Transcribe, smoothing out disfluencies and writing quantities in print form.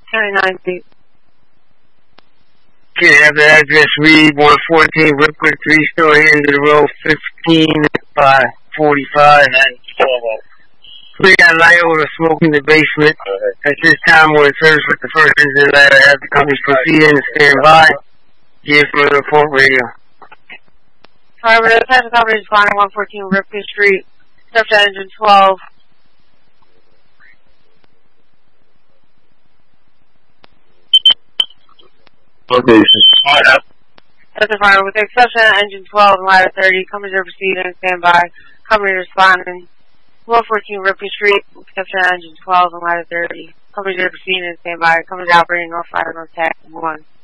County 9 feet. Okay, have the address read 114 Ripwood 3-story end of the road 15 by 45. We got light over smoke in the basement. At this time, we're in service with the first engine ladder. Have the companies proceed and stand by. Give for the report radio. However, the Tesla company is responding 114 Ripwood Street. Subject engine 12. Location. That's the fire. With the exception of engine 12 and ladder 30, companies are proceeding and stand by. Company responding 114 Ripwood Street. With the exception of engine 12 and ladder 30, companies are proceeding and stand by. Companies operating on fire on attack 1.